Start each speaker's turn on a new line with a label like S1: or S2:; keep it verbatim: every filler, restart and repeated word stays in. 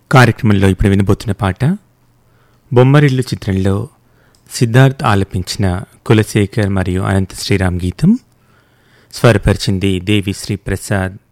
S1: కార్యక్రమంలో ఇప్పుడు వినబోతున్న పాట బొమ్మరిల్లు చిత్రంలో సిద్ధార్థ్ ఆలపించిన కులశేఖర్ మరియు అనంత శ్రీరామ్ గీతం. స్వరపరిచింది దేవి శ్రీ ప్రసాద్.